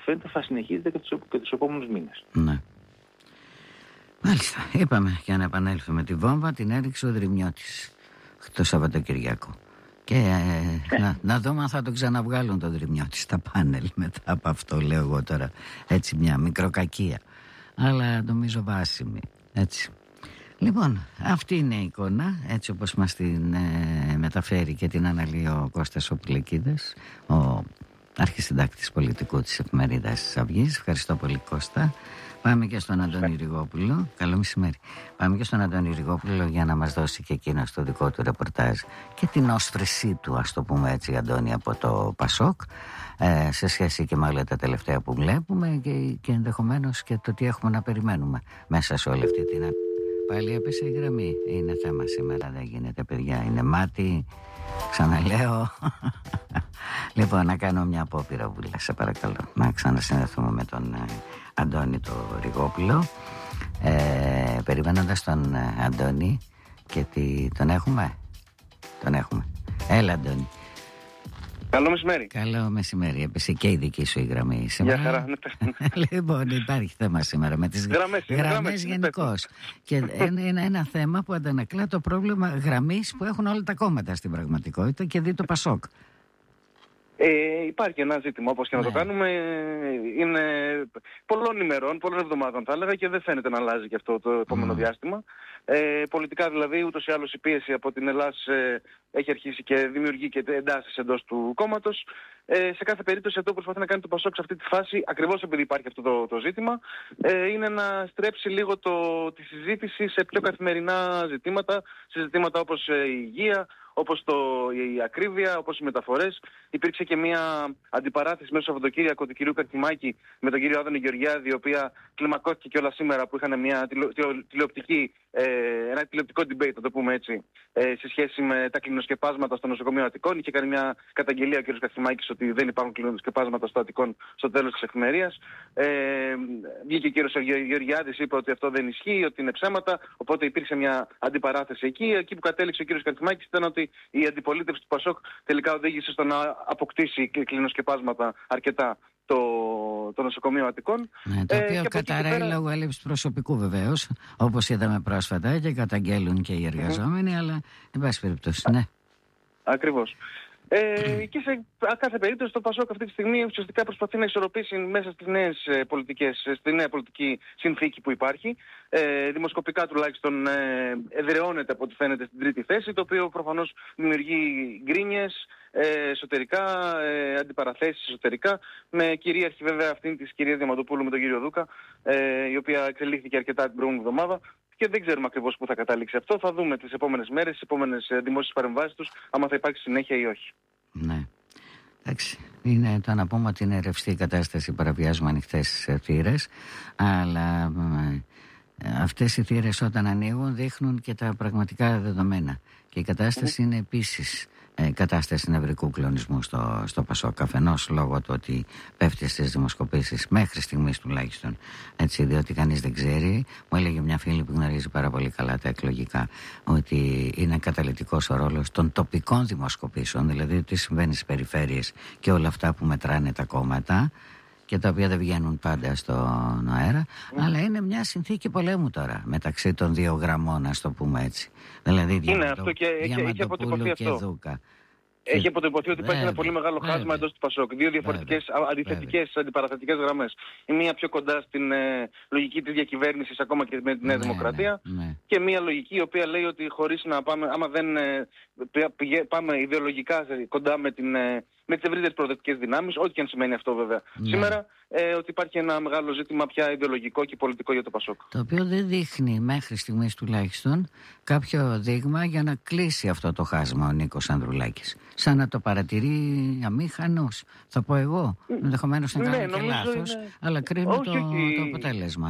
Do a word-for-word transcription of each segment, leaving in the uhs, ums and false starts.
φαίνεται θα συνεχίζεται και τους, και τους επόμενους μήνες. Ναι. Μάλιστα, είπαμε, για να επανέλθουμε, τη βόμβα την έριξε ο Δρυμιώτης το Σαββατοκυριακό. Και ε, να, να δούμε αν θα το ξαναβγάλουν το Δρυμιώτη στα πάνελ μετά από αυτό, λέω εγώ τώρα, έτσι μια μικροκακία, αλλά νομίζω βάσιμη, έτσι. Λοιπόν, αυτή είναι η εικόνα, έτσι όπως μας την ε, μεταφέρει και την αναλύει ο Κώστας ο Πουλεκίδης, ο αρχισυντάκτης πολιτικού της Εφημερίδας της Αυγής. Ευχαριστώ πολύ, Κώστα. Πάμε και στον Αντώνη Ριγόπουλο. Καλό μεσημέρι. Πάμε και στον Αντώνη Ριγόπουλο για να μας δώσει και εκείνο το δικό του ρεπορτάζ και την όσφρησή του, ας το πούμε έτσι, Αντώνη, από το Πασόκ, ε, σε σχέση και με όλα τα τελευταία που βλέπουμε και, και ενδεχομένως και το τι έχουμε να περιμένουμε μέσα σε όλη αυτή την... Πάλι έπεσε η γραμμή. Είναι θέμα σήμερα, δεν γίνεται, παιδιά. Είναι μάτι, ξαναλέω. Λοιπόν, να κάνω μια απόπειρα, Βούλα, σε παρακαλώ. Να ξανασυνδεθούμε με τον ε, Αντώνη το Ριγόπουλο. Ε, περιμένοντας τον ε, Αντώνη και τι, τον έχουμε. Τον έχουμε. Έλα, Αντώνη. Καλό μεσημέρι. Καλό μεσημέρι. Έπεσε και η δική σου η γραμμή σήμερα. Γεια χαρά. Λοιπόν, υπάρχει θέμα σήμερα με τις γραμμές, γραμμές γενικώς. Και ένα, ένα, ένα θέμα που αντανακλά το πρόβλημα γραμμής που έχουν όλα τα κόμματα στην πραγματικότητα και δει το Πασόκ. Ε, υπάρχει ένα ζήτημα, όπως και να ναι. το κάνουμε, είναι πολλών ημερών, πολλών εβδομάδων θα έλεγα, και δεν φαίνεται να αλλάζει και αυτό το επόμενο mm. διάστημα. Ε, πολιτικά δηλαδή, ούτως ή άλλως η πίεση από την Ελλάδα ε, έχει αρχίσει και δημιουργεί και εντάσεις εντός του κόμματος. Ε, σε κάθε περίπτωση αυτό που προσπαθεί να κάνει το Πασόκ σε αυτή τη φάση, ακριβώς επειδή υπάρχει αυτό το, το ζήτημα, ε, είναι να στρέψει λίγο το, τη συζήτηση σε πιο καθημερινά ζητήματα, σε ζητήματα όπως ε, η υγεία, όπως το, η ακρίβεια, όπως οι μεταφορές. Υπήρξε και μια αντιπαράθεση μέσα στο Σαββατοκύριακο του κυρίου Κακημάκη με τον κύριο Άδωνη Γεωργιάδη, η οποία κλιμακώθηκε και όλα σήμερα, που είχαν μια τηλε, τηλε, τηλεοπτική, ε, ένα τηλεοπτικό debate, να το πούμε έτσι, ε, σε σχέση με τα κλινοσκεπάσματα στο νοσοκομείο Αττικών. Είχε κάνει μια καταγγελία ο κύριος Κακημάκης ότι δεν υπάρχουν κλινοσκεπάσματα στο Αττικών στο τέλος της εφημερίας. Ε, βγήκε ο κύριος Γεωργιάδης, είπε ότι αυτό δεν ισχύει, ότι είναι ψέματα. Οπότε υπήρξε μια αντιπαράθεση εκεί. Εκεί που κατέληξε ο κύριος Κακημάκης ήταν ότι η αντιπολίτευση του Πασόκ τελικά οδήγησε στο να αποκτήσει κλινοσκεπάσματα αρκετά το, το νοσοκομείο Αττικών. Ναι, το οποίο ε, καταραίει πέρα... λόγω έλλειψης προσωπικού βεβαίως, όπως είδαμε πρόσφατα και καταγγέλουν και οι εργαζόμενοι, mm-hmm. αλλά εν πάση περιπτώσει, ναι. Ακριβώς. Ε, και σε κάθε περίπτωση το Πασόκ αυτή τη στιγμή ουσιαστικά προσπαθεί να ισορροπήσει μέσα στις νέες πολιτικές, στη νέα πολιτική συνθήκη που υπάρχει. Ε, δημοσκοπικά τουλάχιστον ε, εδραιώνεται από ό,τι φαίνεται στην τρίτη θέση, το οποίο προφανώς δημιουργεί γκρίνιες ε, εσωτερικά, ε, αντιπαραθέσεις εσωτερικά, με κυρίαρχη βέβαια αυτήν της κυρίας Διαμαντοπούλου με τον κύριο Δούκα, ε, η οποία εξελίχθηκε αρκετά την προηγούμενη εβδομάδα. Και δεν ξέρουμε ακριβώς πού θα καταλήξει αυτό. Θα δούμε τις επόμενες μέρες, τις επόμενες δημόσιες παρεμβάσεις τους, άμα θα υπάρξει συνέχεια ή όχι. Ναι. Εντάξει. Είναι το να πούμε ότι είναι ρευστή η κατάσταση, παραβιάζουμε ανοιχτές θύρες, αλλά ε, αυτές οι θύρες όταν ανοίγουν δείχνουν και τα πραγματικά δεδομένα. Και η κατάσταση mm. είναι επίσης ε, κατάσταση νευρικού κλονισμού στο, στο Πασόκ. Αφενός λόγω του ότι πέφτει στις δημοσκοπήσεις μέχρι στιγμής τουλάχιστον. Έτσι, διότι κανείς δεν ξέρει. Μου έλεγε μια φίλη που γνωρίζει πάρα πολύ καλά τα εκλογικά, ότι είναι καταλυτικός ο ρόλος των τοπικών δημοσκοπήσεων, δηλαδή τι συμβαίνει στις περιφέρειες και όλα αυτά που μετράνε τα κόμματα και τα οποία δεν βγαίνουν πάντα στον αέρα, mm. αλλά είναι μια συνθήκη πολέμου τώρα μεταξύ των δύο γραμμών, ας το πούμε έτσι. Δηλαδή Διαμαντοπούλου και Δούκα. Έχει αποτυπωθεί ότι υπάρχει ένα πολύ μεγάλο βέβαια. χάσμα εντός του Πασόκ. Δύο διαφορετικές αντιθετικές, αντιπαραθετικές γραμμές. Η μία πιο κοντά στην ε, λογική της διακυβέρνησης, ακόμα και με τη Νέα ναι, Δημοκρατία. Ναι, ναι. Και μία λογική η οποία λέει ότι χωρίς να πάμε, άμα δεν ε, πηγε, πάμε ιδεολογικά κοντά με, την, ε, με τις ευρύτερες προοδευτικές δυνάμεις, ό,τι και αν σημαίνει αυτό βέβαια ναι. σήμερα, ε, ότι υπάρχει ένα μεγάλο ζήτημα πια ιδεολογικό και πολιτικό για το Πασόκ. Το οποίο δεν δείχνει μέχρι στιγμής τουλάχιστον κάποιο δείγμα για να κλείσει αυτό το χάσμα ο Νίκος Ανδρουλάκης. Σαν να το παρατηρεί αμήχανος, θα πω εγώ. Ενδεχομένως να κάνω ναι, και λάθος, είναι... είναι... αλλά κρίνω το, το αποτέλεσμα, ναι.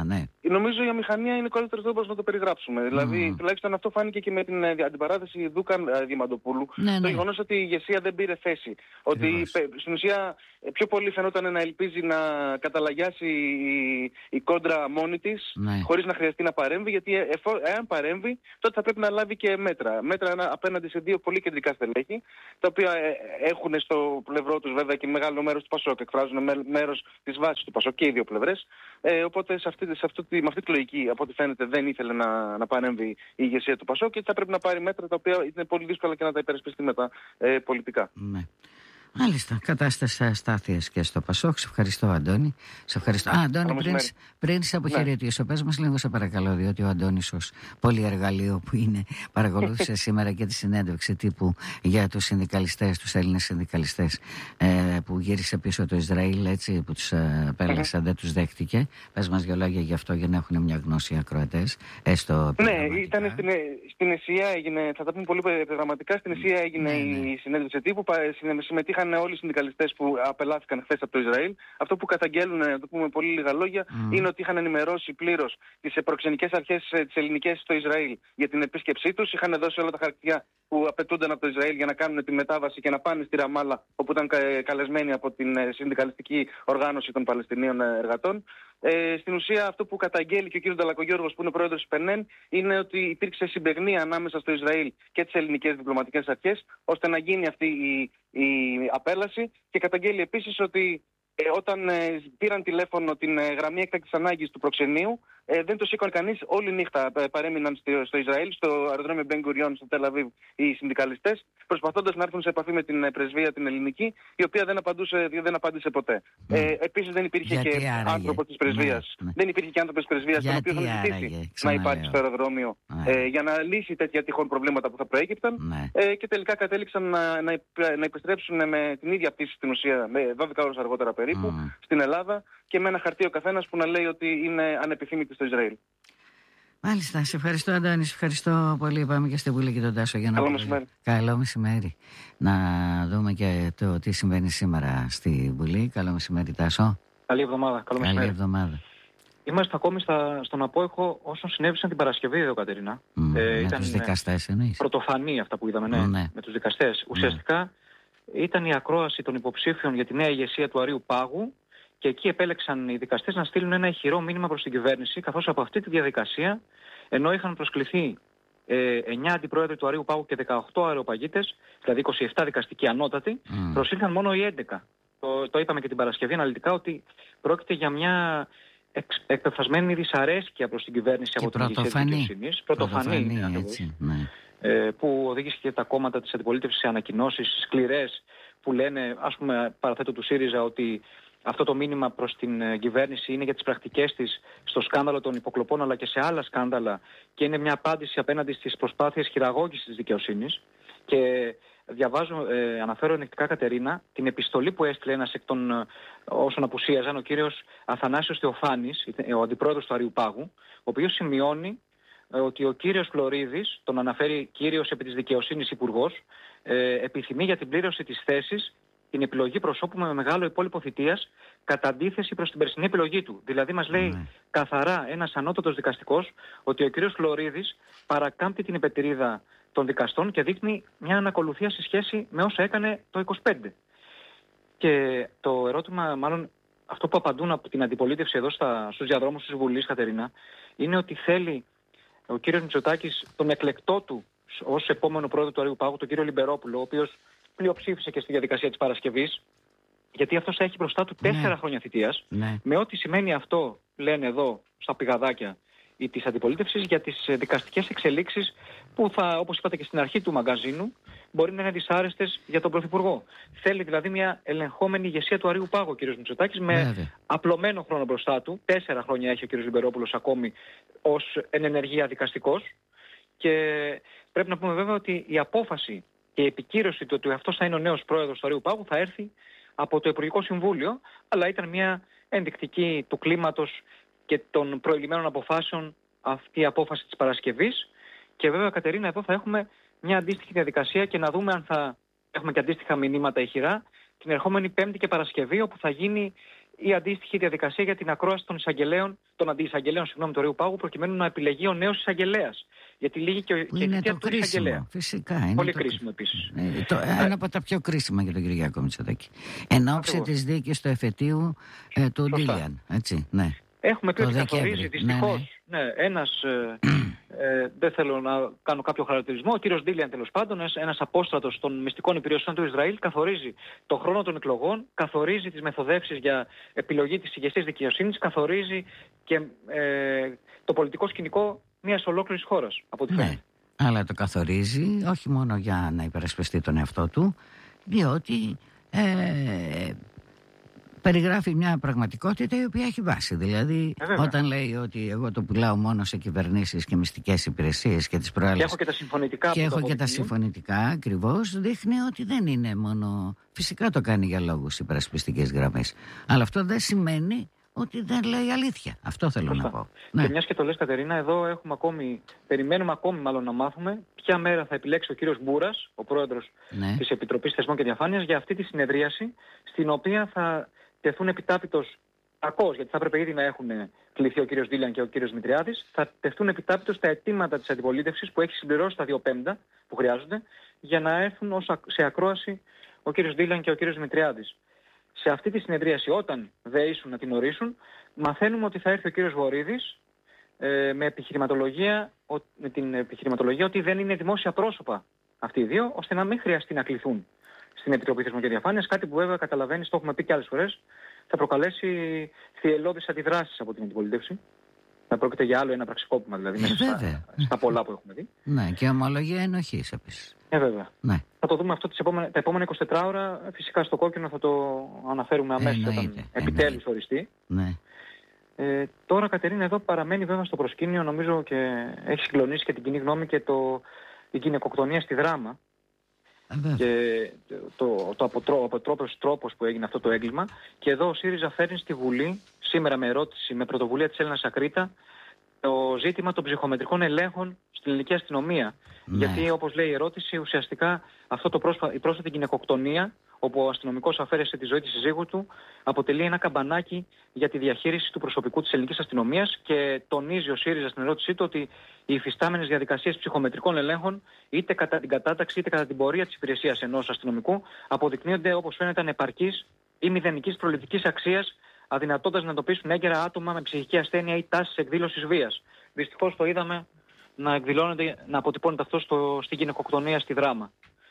νομίζω η αμηχανία είναι ο καλύτερος τρόπος να το περιγράψουμε. Mm. Δηλαδή, τουλάχιστον αυτό φάνηκε και με την ε, αντιπαράθεση Δούκαν ε, Διαμαντοπούλου. Ναι, το ναι. γεγονός ότι η ηγεσία δεν πήρε θέση. Ότι πε, στην ουσία ε, πιο πολύ φαινόταν να ελπίζει να καταλαγιάσει η, η κόντρα μόνη της, ναι. χωρίς να χρειαστεί να παρέμβει, γιατί ε, εφο, εάν παρέμβει, τότε θα πρέπει να λάβει και μέτρα. Μέτρα απέναντι σε δύο πολύ κεντρικά στελέχη, τα οποία ε, έχουν στο πλευρό τους βέβαια και μεγάλο μέρος του Πασόκ, εκφράζουν με, μέρος της βάσης του Πασόκ και οι δύο πλευρές. Ε, οπότε σε αυτή, σε αυτή, με αυτή τη λογική, από ό,τι φαίνεται, δεν ήθελε να, να παρέμβει η ηγεσία του Πασόκ και θα πρέπει να πάρει μέτρα τα οποία είναι πολύ δύσκολα και να τα υπερασπιστεί μετά ε, πολιτικά. Ναι. Μάλιστα, κατάσταση αστάθειας και στο Πασόκ. Σε ευχαριστώ, Αντώνη. Σε ευχαριστώ. Α, Αντώνη, πριν, πριν σε αποχαιρετήσω, ναι. πες μας λίγο, σε παρακαλώ, διότι ο Αντώνης ως πολυεργαλείο που είναι, παρακολούθησε σήμερα και τη συνέντευξη τύπου για τους συνδικαλιστές, τους Έλληνες συνδικαλιστές, ε, που γύρισε πίσω το Ισραήλ, έτσι, που τους ε, πέλασαν, mm-hmm. δεν τους δέχτηκε. Πες μας δύο λόγια γι' αυτό, για να έχουν μια γνώση οι ακροατές. Έστω ναι, ήταν στην, στην ΕΣΥΑ έγινε, θα τα πούμε πολύ δραματικά, στην ΕΣΥΑ έγινε ναι, ναι. η συνέντευξη τύπου, συμμετείχαν όλοι οι συνδικαλιστές που απελάθηκαν χθες από το Ισραήλ. Αυτό που καταγγέλνουν, να το πούμε πολύ λίγα λόγια, mm. είναι ότι είχαν ενημερώσει πλήρως τις προξενικές αρχές τις ελληνικές στο Ισραήλ για την επίσκεψή τους. Είχαν δώσει όλα τα χαρτιά που απαιτούνταν από το Ισραήλ για να κάνουν τη μετάβαση και να πάνε στη Ραμάλα, όπου ήταν καλεσμένοι από την συνδικαλιστική οργάνωση των Παλαιστινίων εργατών. Ε, στην ουσία, αυτό που καταγγέλει και ο κ. Νταλακογιώργος, που είναι πρόεδρος της ΠΕΝΕΝ, είναι ότι υπήρξε συμπαιγνία ανάμεσα στο Ισραήλ και τις ελληνικές διπλωματικές αρχές, ώστε να γίνει αυτή η, η απέλαση, και καταγγέλει επίσης ότι ε, όταν ε, πήραν τηλέφωνο την ε, γραμμή έκτακτης ανάγκης του προξενείου, ε, δεν το σήκωνε κανείς. Όλη νύχτα ε, παρέμειναν στο, στο Ισραήλ, στο αεροδρόμιο Μπεν Γκουριόν, στο Τελαβίβ, οι συνδικαλιστές, προσπαθώντας να έρθουν σε επαφή με την ε, πρεσβεία την ελληνική, η οποία δεν, απαντούσε, δεν απάντησε ποτέ. Ναι. Ε, επίσης δεν υπήρχε γιατί και άνθρωπος της πρεσβείας. Ναι, ναι. Δεν υπήρχε και άνθρωπος της πρεσβείας, τον οποίο είχαν ζητήσει να υπάρχει στο αεροδρόμιο ναι. ε, για να λύσει τέτοια τυχόν προβλήματα που θα προέκυπταν. Ναι. Ε, και τελικά κατέληξαν να, να, να επιστρέψουν με την ίδια πτήση στην ουσία, με δώδεκα ώρες αργότερα περίπου, mm. στην Ελλάδα, και με ένα χαρτί ο καθένας που να λέει ότι είναι ανεπιθύμητοι στο Ισραήλ. Μάλιστα, σε ευχαριστώ, Αντώνη, σε ευχαριστώ πολύ. Πάμε και στη Βουλή και τον Τάσο για να Καλό μεσημέρι. Καλό μεσημέρι. Να δούμε και το τι συμβαίνει σήμερα στη Βουλή. Καλό μεσημέρι, Τάσο. Καλή εβδομάδα. Καλό Καλή μεσημέρι. εβδομάδα. Είμαστε ακόμη στα, στον απόϊχο όσων συνέβησαν την Παρασκευή εδώ, Κατερίνα. Mm, ε, με ήταν τους δικαστές εννοείς. Πρωτοφανή αυτά που είδαμε, ναι, mm, ναι. με τους δικαστές. Mm. Ουσιαστικά ήταν η ακρόαση των υποψήφιων για τη νέα ηγεσία του Αρείου Πάγου, και εκεί επέλεξαν οι δικαστές να στείλουν ένα ηχηρό μήνυμα προς την κυβέρνηση, καθώς από αυτή τη διαδικασία, ενώ είχαν προσκληθεί ε, εννιά αντιπρόεδροι του Αρείου Πάγου και δεκαοκτώ αεροπαγίτες, δηλαδή είκοσι επτά δικαστικοί ανώτατοι, mm. προσήλθαν μόνο οι έντεκα. Το, το είπαμε και την Παρασκευή αναλυτικά, ότι πρόκειται για μια εξ, εκπεφρασμένη δυσαρέσκεια προς την κυβέρνηση και από την ηγεσία της δικαιοσύνης. Πρωτοφανή, έτσι, ναι. ε, που οδήγησε και τα κόμματα της αντιπολίτευσης σε ανακοινώσεις σκληρές που λένε, ας πούμε, παραθέτω του ΣΥΡΙΖΑ, ότι αυτό το μήνυμα προς την κυβέρνηση είναι για τις πρακτικές της στο σκάνδαλο των υποκλοπών, αλλά και σε άλλα σκάνδαλα, και είναι μια απάντηση απέναντι στις προσπάθειες χειραγώγησης της δικαιοσύνης. Και διαβάζω, ε, αναφέρω ενδεικτικά, Κατερίνα, την επιστολή που έστειλε ένας εκ των ε, όσων απουσίαζαν, ο κύριος Αθανάσιος Θεοφάνης, ο αντιπρόεδρος του Αρείου Πάγου, ο οποίος σημειώνει ε, ότι ο κύριος Φλωρίδης, τον αναφέρει κύριος επί της δικαιοσύνης υπουργός, ε, επιθυμεί για την πλήρωση της θέσης την επιλογή προσώπου με μεγάλο υπόλοιπο θητείας, κατά αντίθεση προς την περσινή επιλογή του. Δηλαδή μας λέει ναι. καθαρά ένας ανώτατος δικαστικός ότι ο κύριος Φλωρίδης παρακάμπτει την υπετηρίδα των δικαστών και δείχνει μια ανακολουθία σε σχέση με όσα έκανε το είκοσι πέντε. Και το ερώτημα, μάλλον αυτό που απαντούν από την αντιπολίτευση εδώ στα, στους διαδρόμους της Βουλής, Κατερίνα, είναι ότι θέλει ο κύριος Μητσοτάκης τον εκλεκτό του ως επόμενο πρόεδρο του Αρείου Πάγου, τον κύριο Λιμπερόπουλο, ο οποίος πλειοψήφισε και στη διαδικασία της Παρασκευής, γιατί αυτός θα έχει μπροστά του τέσσερα ναι. χρόνια θητείας, ναι. με ό,τι σημαίνει αυτό, λένε εδώ στα πηγαδάκια ή της αντιπολίτευσης, για τις δικαστικές εξελίξεις που θα, όπως είπατε και στην αρχή του μαγκαζίνου, μπορεί να είναι δυσάρεστες για τον Πρωθυπουργό. Θέλει δηλαδή μια ελεγχόμενη ηγεσία του Αρείου Πάγου ο κ. Μητσοτάκης, με ναι, απλωμένο χρόνο μπροστά του. Τέσσερα χρόνια έχει ο κ. Λιμπερόπουλος ακόμη ως εν ενεργεία δικαστικός. Και πρέπει να πούμε βέβαια ότι η απόφαση και η επικύρωση του ότι αυτός θα είναι ο νέος πρόεδρος του Αρείου Πάγου θα έρθει από το Υπουργικό Συμβούλιο, αλλά ήταν μια ενδεικτική του κλίματος και των προηλημένων αποφάσεων αυτή η απόφαση της Παρασκευής. Και βέβαια, Κατερίνα, εδώ θα έχουμε μια αντίστοιχη διαδικασία και να δούμε αν θα έχουμε και αντίστοιχα μηνύματα ηχηρά την ερχόμενη Πέμπτη και Παρασκευή, όπου θα γίνει η αντίστοιχη διαδικασία για την ακρόαση των εισαγγελέων, των αντιεισαγγελέων συγγνώμη, του Ρεού Πάγου, προκειμένου να επιλεγεί ο νέος εισαγγελέας. Γιατί λύγει και, και η θητεία του εισαγγελέα. Φυσικά. Είναι πολύ το... κρίσιμο επίσης. Ε, το, ε, ένα από τα πιο κρίσιμα για τον Κυριάκο Μητσοτάκη. Εν ώψη της δίκης του εφετείου ε, του Ντίλιαν. Έτσι, ναι. Έχουμε πει ότι καθορίζει δυστυχώς ναι, ναι. ναι, ένας, ε, ε, δεν θέλω να κάνω κάποιο χαρακτηρισμό, ο κύριος Ντίλιαν τέλος πάντων, ένας απόστρατος των μυστικών υπηρεσιών του Ισραήλ, καθορίζει το χρόνο των εκλογών, καθορίζει τις μεθοδεύσεις για επιλογή της ηγεσίας δικαιοσύνης, καθορίζει και ε, το πολιτικό σκηνικό μιας ολόκληρης χώρας, από ό,τι φαίνεται. Ναι, αλλά το καθορίζει όχι μόνο για να υπερασπιστεί τον εαυτό του, διότι... Ε, περιγράφει μια πραγματικότητα η οποία έχει βάση. Δηλαδή, ε, όταν λέει ότι εγώ το πουλάω μόνο σε κυβερνήσεις και μυστικές υπηρεσίες και τις προάλλες. Και έχω και τα συμφωνητικά. Και έχω και τα συμφωνητικά, ακριβώς, δείχνει ότι δεν είναι μόνο. Φυσικά το κάνει για λόγους υπερασπιστικής γραμμής. Αλλά αυτό δεν σημαίνει ότι δεν λέει αλήθεια. Αυτό θέλω Φωστά. να πω. Και ναι. μιας και το λες, Κατερίνα, εδώ έχουμε ακόμη, περιμένουμε ακόμη μάλλον να μάθουμε ποια μέρα θα επιλέξει ο κύριος Μπούρας, ο πρόεδρος ναι. της Επιτροπής Θεσμών και Διαφάνειας, για αυτή τη συνεδρίαση, στην οποία θα τεθούν επιτάπητος, ακώς, γιατί θα έπρεπε ήδη να έχουν κληθεί ο κύριος Ντίλιαν και ο κύριος Δημητριάδης, θα τεθούν επιτάπητος τα αιτήματα της αντιπολίτευσης που έχει συμπληρώσει τα δύο πέμπτα που χρειάζονται για να έρθουν ως σε ακρόαση ο κύριος Ντίλιαν και ο κύριος Δημητριάδης. Σε αυτή τη συνεδρίαση, όταν δεήσουν να την ορίσουν, μαθαίνουμε ότι θα έρθει ο κύριος Βορίδης ε, με, επιχειρηματολογία, ο, με την επιχειρηματολογία ότι δεν είναι δημόσια πρόσωπα αυτοί οι δύο, ώστε να μην χρειαστεί να κληθούν στην Επιτροπή Θεσμών και Διαφάνειας, κάτι που βέβαια καταλαβαίνεις, το έχουμε πει και άλλες φορές, θα προκαλέσει θυελλώδεις αντιδράσεις από την αντιπολίτευση. Θα πρόκειται για άλλο ένα πραξικόπημα δηλαδή μέσα στα, στα πολλά που έχουμε δει. Ναι, και ομολογία ενοχής επίσης. Ε, βέβαια. Ναι. Θα το δούμε αυτό τις επόμενα, τα επόμενα είκοσι τέσσερις ώρα, φυσικά στο κόκκινο θα το αναφέρουμε αμέσως εννοείται, όταν επιτέλους εννοείται. οριστεί. Ναι. Ε, τώρα, Κατερίνα, εδώ παραμένει βέβαια στο προσκήνιο, νομίζω, και έχει συγκλονίσει και την κοινή γνώμη και το, η γυναικοκτονία στη Δράμα. Ε, και το, το αποτρό, αποτρόπος τρόπος που έγινε αυτό το έγκλημα. Και εδώ ο ΣΥΡΙΖΑ φέρνει στη Βουλή σήμερα με ερώτηση, με πρωτοβουλία της Έλληνας Ακρίτα, το ζήτημα των ψυχομετρικών ελέγχων στην ελληνική αστυνομία. Ναι. Γιατί, όπως λέει η ερώτηση, ουσιαστικά αυτό το πρόσφα... η πρόσφατη γυναικοκτονία, όπου ο αστυνομικός αφαίρεσε τη ζωή της συζύγου του, αποτελεί ένα καμπανάκι για τη διαχείριση του προσωπικού της ελληνικής αστυνομίας και τονίζει ο ΣΥΡΙΖΑ στην ερώτησή του ότι οι υφιστάμενες διαδικασίες ψυχομετρικών ελέγχων, είτε κατά την κατάταξη είτε κατά την πορεία της υπηρεσίας ενός αστυνομικού, αποδεικνύονται, όπως φαίνεται, ανεπαρκείς ή μηδενικής προληπτικής αξίας, αδυνατώντας να εντοπίσουν έγκαιρα άτομα με ψυχική ασθένεια ή τάσεις εκδήλωσης βίας. Δυστυχώς το είδαμε να εκδηλώνεται, να αποτυπώνεται αυτό στο, στη γυναικοκτονία στη Δράμα.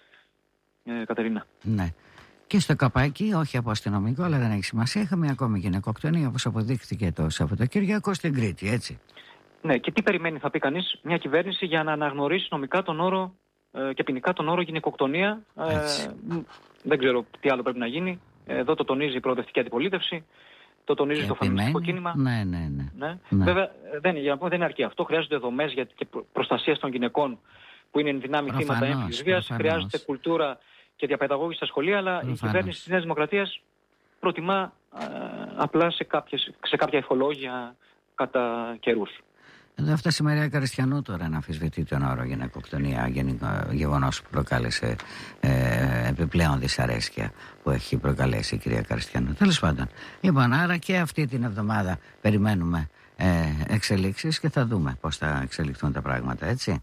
Ε, Κατερίνα. Ναι. Και στο καπάκι, όχι από αστυνομικό, αλλά δεν έχει σημασία, είχαμε ακόμη γυναικοκτονία, όπως αποδείχθηκε το Σαββατοκύριακο στην Κρήτη, έτσι. Ναι, και τι περιμένει, θα πει κανείς, μια κυβέρνηση για να αναγνωρίσει νομικά τον όρο ε, και ποινικά τον όρο γυναικοκτονία. Ε, δεν ξέρω τι άλλο πρέπει να γίνει. Εδώ το τονίζει η προοδευτική αντιπολίτευση. Το τονίζει και το φεμινιστικό κίνημα. Ναι, ναι, ναι. ναι. ναι. Βέβαια, δεν, για να πω, δεν είναι αρκεί αυτό. Χρειάζονται δομές για και προστασία των γυναικών που είναι εν δυνάμει θύματα έμφυλης βίας. Χρειάζεται κουλτούρα και διαπαιδαγώγηση στα σχολεία. Αλλά προφανώς. Η κυβέρνηση της Νέας Δημοκρατίας προτιμά ε, απλά σε, κάποιες, σε κάποια ευχολόγια κατά καιρούς. Εδώ έφτασε η Μαρία Καριστιανού τώρα να αμφισβητεί τον όρο γυναικοκτονία, γεγονός που προκάλεσε ε, επιπλέον δυσαρέσκεια που έχει προκαλέσει η κυρία Καριστιανού. Τέλος πάντων. Λοιπόν, άρα και αυτή την εβδομάδα περιμένουμε ε, εξελίξεις και θα δούμε πώς θα εξελιχθούν τα πράγματα, έτσι.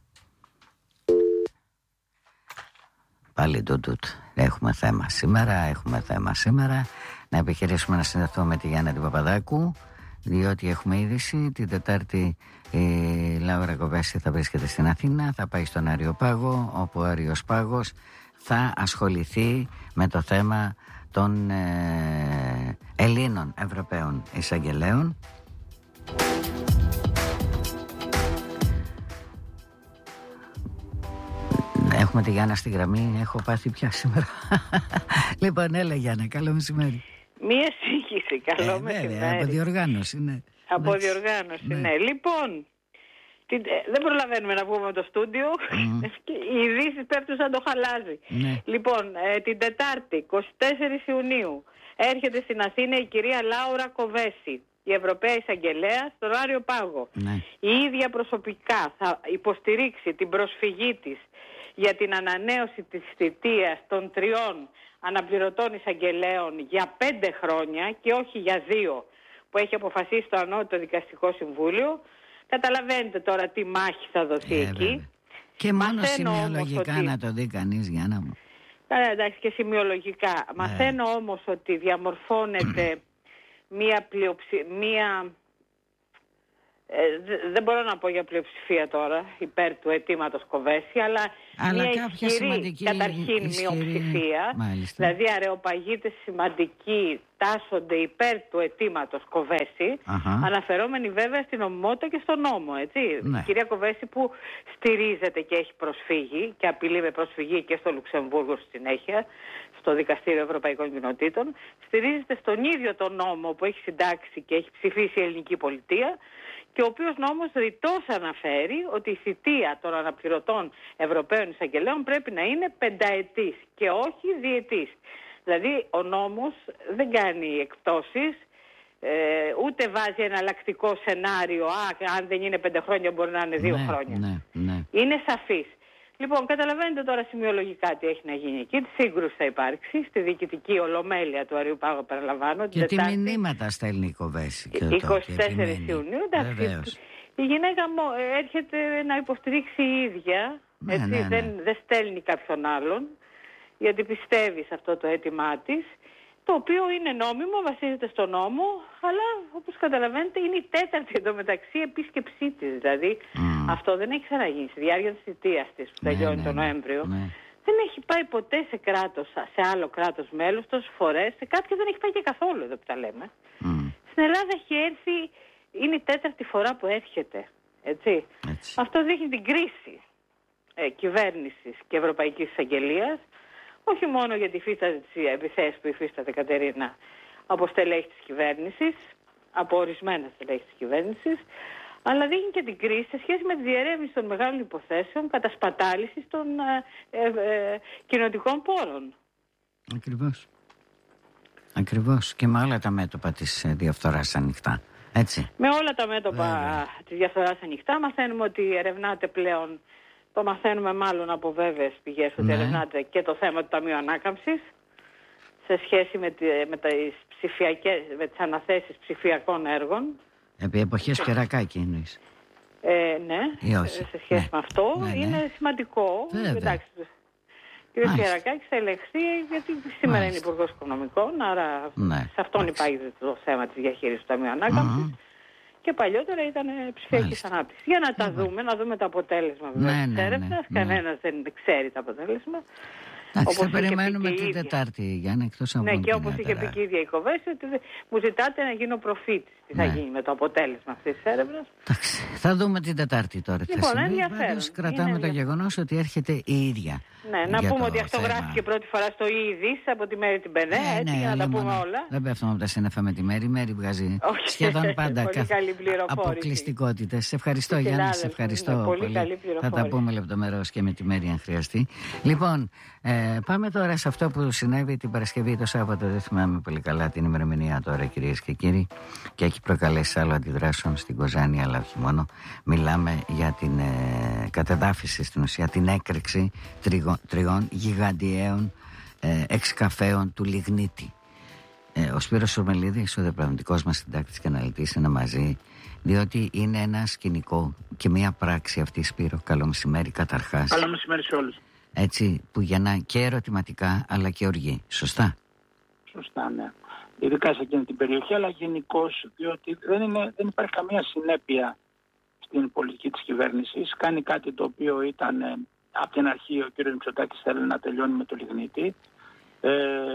Πάλι τούτουτ. Έχουμε θέμα σήμερα, έχουμε θέμα σήμερα. Να επιχειρήσουμε να συνδεθούμε με τη Γιάννα την Παπαδάκου, διότι έχουμε είδηση. Την Τετάρτη η Λάουρα Κοβέση θα βρίσκεται στην Αθήνα, θα πάει στον Αριοπάγο, όπου ο Αριοσπάγος θα ασχοληθεί με το θέμα των ε, Ελλήνων Ευρωπαίων εισαγγελέων. Έχουμε τη Γιάννα στη γραμμή, έχω πάθει πια σήμερα. Λοιπόν, έλα Γιάννα, καλό μεσημέρι. Μία σύγχυση, καλό ε, μεσημέρι. Βέβαια, από διοργάνωση, ναι. Από ναι. διοργάνωση, ναι. ναι. Λοιπόν, την, ε, δεν προλαβαίνουμε να βγούμε από το στούντιο. Mm. Οι ειδήσεις πέφτουν σαν το χαλάζι. Ναι. Λοιπόν, ε, την Τετάρτη, εικοστή τέταρτη Ιουνίου, έρχεται στην Αθήνα η κυρία Λάουρα Κοβέση, η Ευρωπαία Εισαγγελέα, στον Άριο Πάγο. Ναι. Η ίδια προσωπικά θα υποστηρίξει την προσφυγή της για την ανανέωση της θητείας των τριών αναπληρωτών εισαγγελέων για πέντε χρόνια και όχι για δύο που έχει αποφασίσει το Ανώτατο Δικαστικό Συμβούλιο. Καταλαβαίνετε τώρα τι μάχη θα δοθεί ε, εκεί. Βέβαια. Και μόνο Μαθαίνω σημειολογικά ότι... να το δει κανείς, Γιάννα μου. Καλά, εντάξει, και σημειολογικά. Ε. Μαθαίνω όμως ότι διαμορφώνεται μία πλειοψη... μία... Ε, δεν μπορώ να πω για πλειοψηφία τώρα υπέρ του αιτήματος Κοβέση, αλλά, αλλά μια ισχυρή καταρχήν ισχυρή... μειοψηφία, μάλιστα. Δηλαδή αρεοπαγίτες σημαντικοί τάσσονται υπέρ του αιτήματος Κοβέση, Αχα. αναφερόμενοι βέβαια στην νομιμότητα και στον νόμο, έτσι. Ναι. Η κυρία Κοβέση που στηρίζεται και έχει προσφύγει και απειλεί με προσφυγή και στο Λουξεμβούργο στη συνέχεια, στο Δικαστήριο Ευρωπαϊκών Κοινοτήτων, στηρίζεται στον ίδιο τον νόμο που έχει συντάξει και έχει ψηφίσει η ελληνική πολιτεία, και ο οποίος νόμος ρητός αναφέρει ότι η θητεία των αναπληρωτών Ευρωπαίων εισαγγελέων πρέπει να είναι πενταετής και όχι διετής. Δηλαδή ο νόμος δεν κάνει εκπτώσεις, ε, ούτε βάζει εναλλακτικό σενάριο, α, αν δεν είναι πέντε χρόνια μπορεί να είναι δύο ναι, χρόνια. Ναι, ναι. Είναι σαφής. Λοιπόν, καταλαβαίνετε τώρα σημειολογικά τι έχει να γίνει εκεί. Τι σύγκρουση θα υπάρξει στη διοικητική ολομέλεια του Αριού Πάγου, παραλαμβάνω. Και τι μηνύματα στέλνει η Κοβέση. είκοσι τέσσερις Ιουνίου, εντάξει. Η γυναίκα μου έρχεται να υποστηρίξει η ίδια. Ναι, έτσι, ναι, ναι. Δεν, δεν στέλνει κάποιον άλλον, γιατί πιστεύει σε αυτό το αίτημά της, το οποίο είναι νόμιμο, βασίζεται στο νόμο, αλλά όπως καταλαβαίνετε είναι η τέταρτη εντωμεταξύ επίσκεψή της. Δηλαδή mm. αυτό δεν έχει ξαναγίνει στη διάρκεια της θητείας της που τελειώνει ναι, τον Νοέμβριο. Ναι. Δεν έχει πάει ποτέ σε κράτος, σε άλλο κράτος μέλος τόσες φορές, σε κάποιο δεν έχει πάει και καθόλου εδώ που τα λέμε. Mm. Στην Ελλάδα έχει έρθει, είναι η τέταρτη φορά που έρχεται. Έτσι. Έτσι. Αυτό δείχνει την κρίση ε, κυβέρνησης και Ευρωπαϊκής Εισαγγελίας. Όχι μόνο για τη φύστατη της επιθέσεις που υφίσταται η Κατερίνα από στελέχη της κυβέρνησης, από ορισμένα στελέχη της κυβέρνησης, αλλά δείχνει και την κρίση σε σχέση με τη διερεύνηση των μεγάλων υποθέσεων κατασπατάλησης των ε, ε, ε, κοινοτικών πόρων. Ακριβώς. Ακριβώς. Και με όλα τα μέτωπα της διαφθοράς ανοιχτά. Έτσι. Με όλα τα μέτωπα Βέβαια. της διαφθοράς ανοιχτά μαθαίνουμε ότι ερευνάται πλέον. Το μαθαίνουμε μάλλον από βέβαιες πηγές ότι ναι. ερευνάται και το θέμα του Ταμείου Ανάκαμψης σε σχέση με, τη, με, τις, ψηφιακές, με τις αναθέσεις ψηφιακών έργων. Επί εποχές Κερακάκη εννοείς. Ε, ναι, σε σχέση ναι. με αυτό ναι, ναι. είναι σημαντικό. Εντάξει, ο κ. Κερακάκης θα ελεγχθεί γιατί σήμερα Μάλιστα. είναι Υπουργός Οικονομικών, άρα ναι. σε αυτόν υπάγεται το θέμα της διαχείρισης του Ταμείου Ανάκαμψης. Mm-hmm. Και παλιότερα ήταν ψηφιακής ανάπτυξης. Για να τα ναι. δούμε, να δούμε το αποτέλεσμα ναι, ναι, της έρευνας. Ναι, ναι. Κανένας δεν ξέρει το αποτέλεσμα. Εντάξει, θα περιμένουμε την Τετάρτη, Γιάννη, εκτός από Ναι, και όπως είχε πει και η ίδια η Κοβέση, ότι μου ζητάτε να γίνω προφήτης. Τι ναι. θα γίνει με το αποτέλεσμα αυτής της έρευνας. Εντάξει, θα δούμε την Τετάρτη τώρα. Λοιπόν, ενδιαφέρον. Κρατάμε το γεγονός ότι έρχεται η ίδια. Ναι, να πούμε ότι αυτό γράφτηκε πρώτη φορά στο Ειδής από τη Μέρη την Πενέ, ε, έτσι, ναι, για να τα πούμε όλα. Δεν πέφτουμε από τα σύννεφα με τη Μέρη. Η Μέρη βγάζει σχεδόν πάντα αποκλειστικότητες. Σε ευχαριστώ, Γιάννη, σε ευχαριστώ πολύ. Θα τα πούμε λεπτομερώς και με τη Μέρη αν χρειαστεί. Λοιπόν, πάμε τώρα σε αυτό που συνέβη την Παρασκευή το Σάββατο. Δεν θυμάμαι πολύ καλά την ημερομηνία τώρα, κυρίες και κύριοι, και έχει προκαλέσει άλλο αντιδράσεων στην Κοζάνη, αλλά όχι μόνο. Μιλάμε για την ε, κατεδάφιση, στην ουσία την έκρηξη τριγω, τριών γιγαντιαίων ε, εξκαφέων του Λιγνίτη. Ε, ο Σπύρος Σουρμελίδης, ο διαπραγματικός μας συντάκτης και αναλυτής, είναι μαζί, διότι είναι ένα σκηνικό και μια πράξη αυτή, Σπύρο. Καλό μεσημέρι καταρχάς. Καλό μεσημέρι σε όλους. Έτσι, που γεννά και ερωτηματικά αλλά και οργή. Σωστά. Σωστά, ναι. Ειδικά σε εκείνη την περιοχή, αλλά γενικώς, διότι δεν, είναι, δεν υπάρχει καμία συνέπεια στην πολιτική της κυβέρνησης. Κάνει κάτι το οποίο ήταν ε, από την αρχή ο κ. Μητσοτάκης θέλει να τελειώνει με το Λιγνίτη. Ε,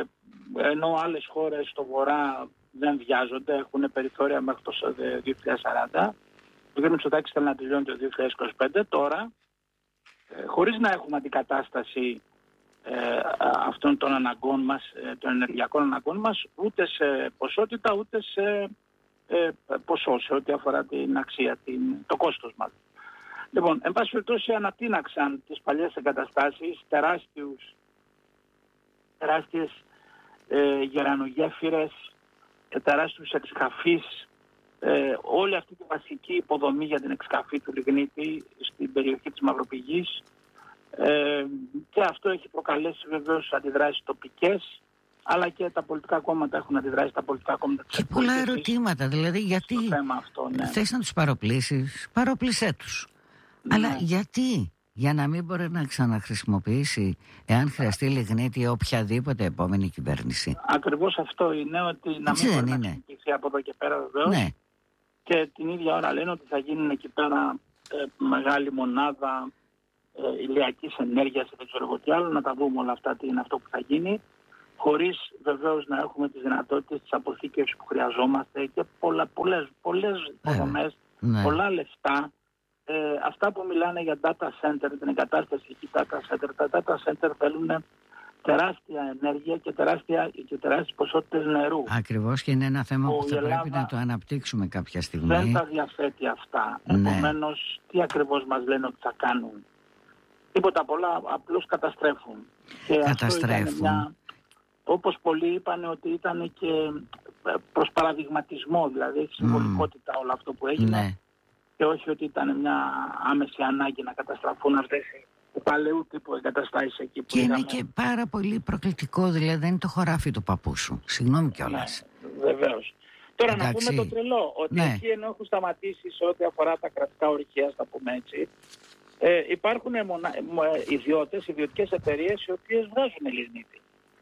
ενώ άλλες χώρες στο βορρά δεν βιάζονται, έχουν περιθώρια μέχρι το δύο χιλιάδες σαράντα. Ο κ. Μητσοτάκης θέλει να τελειώνει το δύο χιλιάδες είκοσι πέντε. Τώρα, ε, χωρίς να έχουμε αντικατάσταση Ε, αυτών των αναγκών μας, ε, των ενεργειακών αναγκών μας, ούτε σε ποσότητα ούτε σε ε, ποσό, σε ό,τι αφορά την αξία, την, το κόστος μας. Λοιπόν, εν πάση περιπτώσει ανατείναξαν τις παλιές εγκαταστάσεις, τεράστιους, τεράστιες ε, γερανογέφυρες, ε, τεράστιους εξκαφείς, ε, όλη αυτή τη βασική υποδομή για την εξκαφή του Λιγνίτη στην περιοχή της Μαυροπηγής, Ε, και αυτό έχει προκαλέσει βεβαίως αντιδράσεις τοπικές, αλλά και τα πολιτικά κόμματα έχουν αντιδράσει, τα πολιτικά κόμματα. Και πολλά ερωτήματα, δηλαδή γιατί αυτό, ναι. θες να τους παροπλήσεις, παρόπλησέ τους. Ναι. Αλλά γιατί, για να μην μπορεί να ξαναχρησιμοποιήσει, εάν χρειαστεί λιγνίτη, οποιαδήποτε επόμενη κυβέρνηση. Ακριβώς αυτό είναι, ότι να έτσι μην μπορεί είναι. να χρησιμοποιηθεί από εδώ και πέρα βεβαίως. Ναι. Και την ίδια ώρα λένε ότι θα γίνουν εκεί πέρα ε, μεγάλη μονάδα ε, ηλιακής ενέργειας, δεν ξέρω εγώ τι άλλο, να τα δούμε όλα αυτά τι είναι αυτό που θα γίνει, χωρίς βεβαίως να έχουμε τις δυνατότητες της αποθήκευσης που χρειαζόμαστε και πολλά, πολλές, πολλές υποδομές, ναι. πολλά λεφτά. Ε, αυτά που μιλάνε για data center, την εγκατάσταση εκεί data center, τα data center θέλουν τεράστια ενέργεια και, τεράστια, και τεράστιες ποσότητες νερού. Ακριβώς, και είναι ένα θέμα που, που θα Ελλάδα πρέπει να το αναπτύξουμε κάποια στιγμή. Δεν τα διαθέτει αυτά. Ναι. Επομένως, τι ακριβώς μας λένε ότι θα κάνουν? Τίποτα πολλά, απλώς καταστρέφουν. Και καταστρέφουν. Αυτό μια, όπως πολλοί είπαν ότι ήταν και προς παραδειγματισμό, δηλαδή έχει συμβολικότητα mm. όλο αυτό που έγινε. Ναι. Και όχι ότι ήταν μια άμεση ανάγκη να καταστραφούν αυτές του παλαιού τύπου εγκαταστάσεις εκεί που και είχαμε. Είναι και πάρα πολύ προκλητικό, δηλαδή δεν είναι το χωράφι του παππού σου. Συγγνώμη κιόλας. Ναι, βεβαίως. Τώρα εντάξει. Να πούμε το τρελό, ότι ναι. εκεί ενώ έχουν σταματήσει σε ό,τι αφορά τα κρατικά ορυχεία, θα πούμε έτσι, ε, υπάρχουν μονα... ιδιώτες, ιδιωτικές εταιρείες οι οποίες βγάζουν λιγνίτη.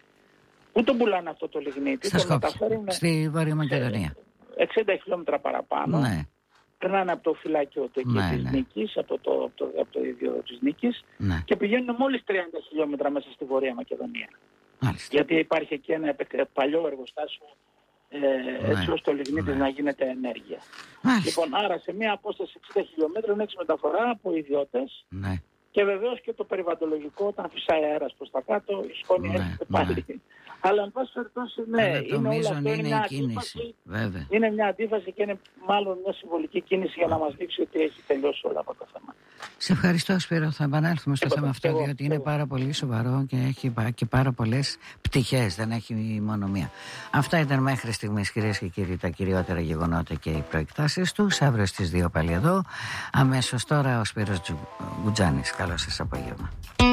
Πού τον πουλάνε αυτό το λιγνίτη? Στα Σκόπια, στη Βόρεια Μακεδονία. εξήντα χιλιόμετρα παραπάνω. Ναι. Περνάνε από το φυλάκιο του εκεί ναι, της ναι. Νίκης, από το, από, το, από το ίδιο της Νίκης ναι. και πηγαίνουν μόλις τριάντα χιλιόμετρα μέσα στη Βορεια Μακεδονία. Μάλιστα. Γιατί υπάρχει εκεί ένα παλιό εργοστάσιο ε, ναι. έτσι ώστε ο λιγνίτης ναι. να γίνεται ενέργεια. Μάλιστα. Λοιπόν, άρα σε μια απόσταση εξήντα χιλιόμετρων έχεις μεταφορά από ιδιώτες ναι. και βεβαίως και το περιβαλλοντολογικό, όταν φυσάει αέρας προς τα κάτω, η σκόνη ναι, έρχεται πάλι. Ναι. Αλλά εν πάση περιπτώσει, ναι, είναι όλο αυτό είναι μια αντίφαση. Βέβαια. Είναι μια αντίφαση και είναι μάλλον μια συμβολική κίνηση για να μας δείξει ότι έχει τελειώσει όλο αυτό το θέμα. Σε ευχαριστώ, Σπύρο. Θα επανέλθουμε στο θέμα αυτό, διότι είναι πάρα πολύ σοβαρό και έχει και πάρα πολλές πτυχές. Δεν έχει μόνο μία. Αυτά ήταν μέχρι στιγμής, κυρίες και κύριοι, τα κυριότερα γεγονότα και οι προεκτάσεις τους. Αύριο στις δύο πάλι εδώ. Αμέσως τώρα ο Σπύρος Γκουτζάνης. Καλό σας απόγευμα.